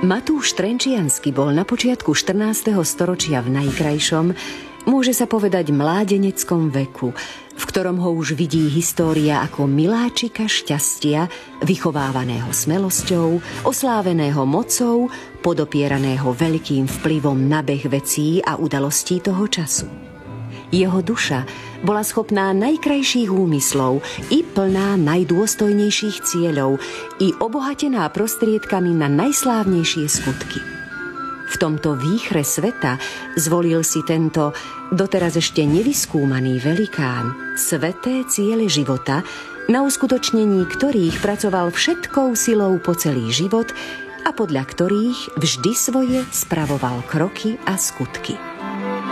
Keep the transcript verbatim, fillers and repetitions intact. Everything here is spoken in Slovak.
Matúš Trenčiansky bol na počiatku štrnásteho storočia v najkrajšom, môže sa povedať mládeneckom veku, v ktorom ho už vidí história ako miláčika šťastia, vychovávaného smelosťou, osláveného mocou, podopieraného veľkým vplyvom na beh vecí a udalostí toho času. Jeho duša bola schopná najkrajších úmyslov i plná najdôstojnejších cieľov i obohatená prostriedkami na najslávnejšie skutky. V tomto výchre sveta zvolil si tento doteraz ešte nevyskúmaný velikán sveté ciele života, na uskutočnení ktorých pracoval všetkou silou po celý život a podľa ktorých vždy svoje spravoval kroky a skutky.